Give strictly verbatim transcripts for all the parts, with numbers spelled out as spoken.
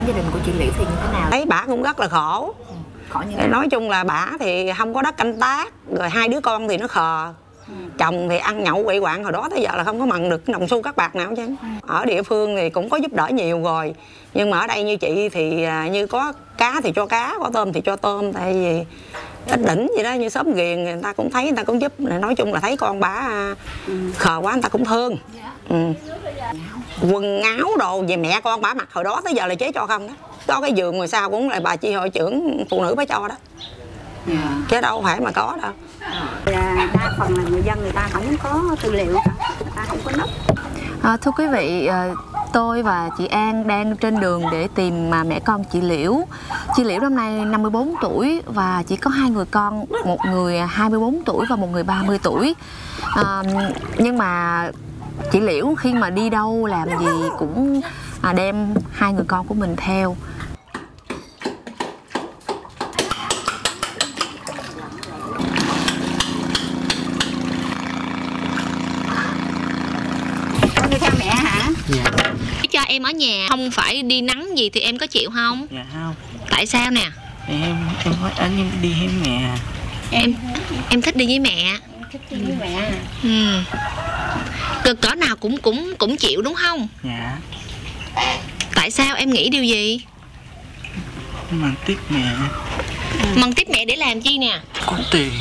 Gia đình của chị Liễu thì như thế nào? Thấy bà cũng rất là khổ. Ừ. Khổ như thế nào? Nói chung là bà thì không có đất canh tác, rồi hai đứa con thì nó khờ. Ừ. Chồng thì ăn nhậu quậy quạng, hồi đó tới giờ là không có mần được đồng xu các bạc nào chứ. Ừ. Ở địa phương thì cũng có giúp đỡ nhiều rồi, nhưng mà ở đây như chị thì như có cá thì cho cá, có tôm thì cho tôm, tại vì ít đỉnh vậy đó, như xóm Ghiền người ta cũng thấy, người ta cũng giúp. Nói chung là thấy con bà khờ quá người ta cũng thương. Ừ. Quần áo đồ về mẹ con bà mặc hồi đó tới giờ là chế cho không đó. Có cái giường ngồi sau cũng là bà chi hội trưởng phụ nữ bà cho đó. Yeah. Chứ đâu phải mà có đâu. Đa phần là người dân người ta không có tư liệu, người ta không có nấp. À, thưa quý vị, tôi và chị An đang trên đường để tìm mà mẹ con chị Liễu. Chị Liễu năm nay năm mươi bốn tuổi và chỉ có hai người con, một người hai mươi bốn tuổi và một người ba mươi tuổi. À, nhưng mà chị Liễu khi mà đi đâu làm gì cũng đem hai người con của mình theo. Đi theo mẹ hả? Dạ. Cho em ở nhà không phải đi nắng gì thì em có chịu không? Dạ không. Tại sao nè? Em em nói anh em đi với mẹ. Em em thích đi với mẹ. Em thích đi với mẹ. Ừ. Cực cỡ nào cũng cũng cũng chịu đúng không? Dạ. Tại sao em nghĩ điều gì? Mần tiếp mẹ. Mần tiếp mẹ để làm chi nè? Có tiền.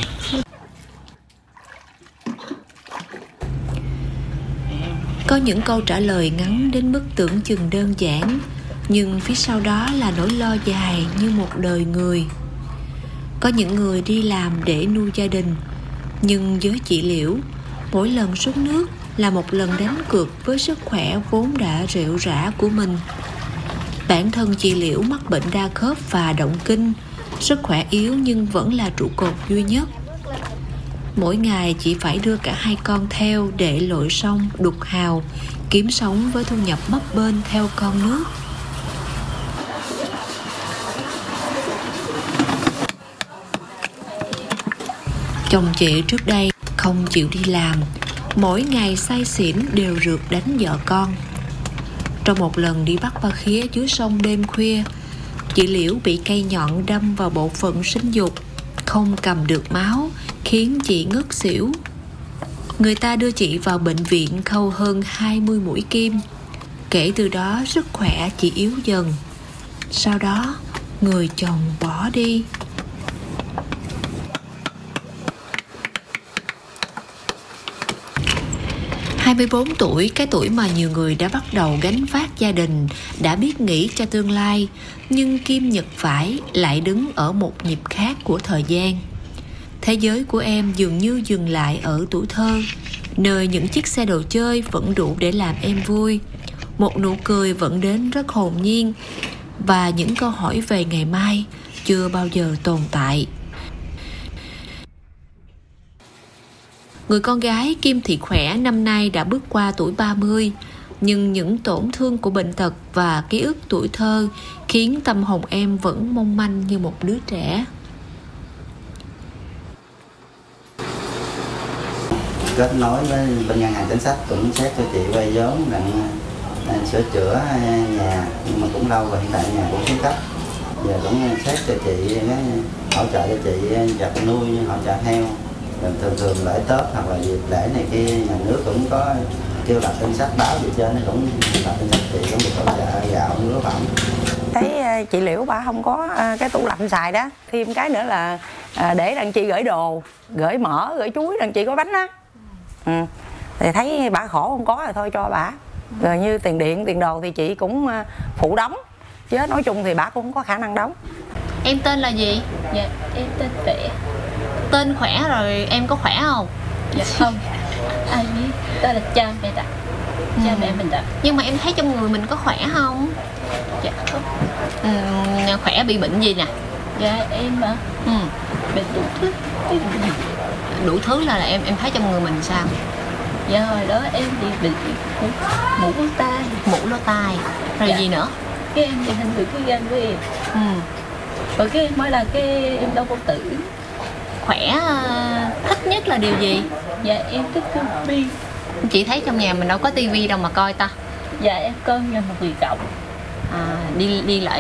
Có những câu trả lời ngắn đến mức tưởng chừng đơn giản, nhưng phía sau đó là nỗi lo dài như một đời người. Có những người đi làm để nuôi gia đình, nhưng với chị Liễu, mỗi lần sút nước là một lần đánh cược với sức khỏe vốn đã rệu rã của mình. Bản thân chị Liễu mắc bệnh đa khớp và động kinh, sức khỏe yếu nhưng vẫn là trụ cột duy nhất. Mỗi ngày chị phải đưa cả hai con theo để lội sông, đục hào, kiếm sống với thu nhập bấp bênh theo con nước. Chồng chị trước đây không chịu đi làm, mỗi ngày say xỉn đều rượt đánh vợ con. Trong một lần đi bắt ba khía dưới sông đêm khuya, chị Liễu bị cây nhọn đâm vào bộ phận sinh dục, không cầm được máu, khiến chị ngất xỉu. Người ta đưa chị vào bệnh viện khâu hơn hai mươi mũi kim. Kể từ đó sức khỏe chị yếu dần. Sau đó người chồng bỏ đi. hai mươi bốn tuổi, cái tuổi mà nhiều người đã bắt đầu gánh vác gia đình, đã biết nghĩ cho tương lai, nhưng Kim Nhật Vải lại đứng ở một nhịp khác của thời gian. Thế giới của em dường như dừng lại ở tuổi thơ, nơi những chiếc xe đồ chơi vẫn đủ để làm em vui, một nụ cười vẫn đến rất hồn nhiên, và những câu hỏi về ngày mai chưa bao giờ tồn tại. Người con gái Kim Thị Khỏe năm nay đã bước qua tuổi ba mươi, nhưng những tổn thương của bệnh tật và ký ức tuổi thơ khiến tâm hồn em vẫn mong manh như một đứa trẻ. Kết nối với bên ngân hàng chính sách cũng xét cho chị vay vốn đặng sửa chữa nhà, nhưng mà cũng lâu rồi, hiện tại nhà cũng xuống cấp. Giờ cũng xét cho chị cái hỗ trợ cho chị vật nuôi, hỗ trợ heo. Thường thường lễ Tết hoặc là dịp lễ này kia nhà nước cũng có kêu lập danh sách báo gì trên, nó cũng lập danh sách chị cũng được hỗ trợ gạo lúa phẩm. Thấy chị Liễu bà không có cái tủ lạnh xài đó, thêm cái nữa là để đặng chị gửi đồ, gửi mỡ, gửi chuối, đặng chị có bánh á. Ừ. Thì thấy bà khổ không có rồi thôi cho bà. Rồi như tiền điện, tiền đồ thì chị cũng phụ đóng, chứ nói chung thì bà cũng không có khả năng đóng. Em tên là gì? Dạ, em tên Khỏe. Tên Khỏe rồi em có khỏe không? Dạ không. Ai biết, đó là cha mẹ đặt. Cha ừ. mẹ mình đặt. Nhưng mà em thấy trong người mình có khỏe không? Dạ không. Ừ, khỏe bị bệnh gì nè? Dạ em mà ừ. Bệnh đủ thứ. Đủ thứ là, là em em thấy trong người mình sao? Dạ hồi đó em bị bệnh mũ lỗ tai. Mũ lỗ tai. Rồi dạ. Gì nữa? Cái em bị hình từ cái gan của em. Ừ. Rồi cái em mới là cái em đau bao tử. Khỏe thích nhất là điều gì? Dạ em thích tivi. Chị thấy trong nhà mình đâu có tivi đâu mà coi ta. Dạ em coi nhà một người cộng. à, đi đi lại